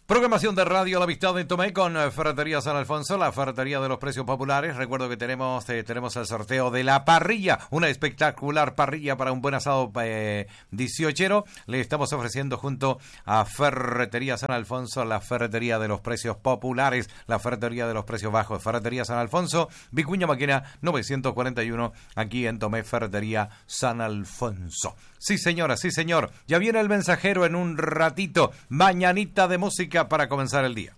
Programación de Radio La Amistad de Tomé con Ferretería San Alfonso, la ferretería de los precios populares. Recuerdo que tenemos el sorteo de la parrilla, una espectacular parrilla para un buen asado 18ero. Le estamos ofreciendo junto a Ferretería San Alfonso, la ferretería de los precios populares, la ferretería de los precios bajos. Ferretería San Alfonso, Vicuña Maquena 941, aquí en Tomé, Ferretería San Alfonso. Sí, señora, sí, señor. Ya viene el mensajero en un ratito. Mañanita de música para comenzar el día.